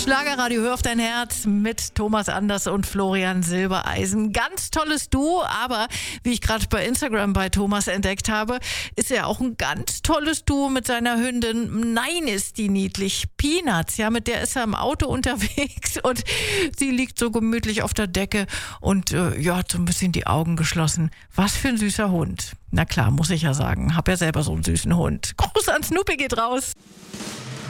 Schlagerradio, hör auf dein Herz mit Thomas Anders und Florian Silbereisen. Ganz tolles Duo, aber wie ich gerade bei Instagram bei Thomas entdeckt habe, ist er auch ein ganz tolles Duo mit seiner Hündin. Nein, ist die niedlich. Peanuts, ja, mit der ist er im Auto unterwegs und sie liegt so gemütlich auf der Decke und hat so ein bisschen die Augen geschlossen. Was für ein süßer Hund. Na klar, muss ich ja sagen. Hab ja selber so einen süßen Hund. Gruß an Snoopy geht raus.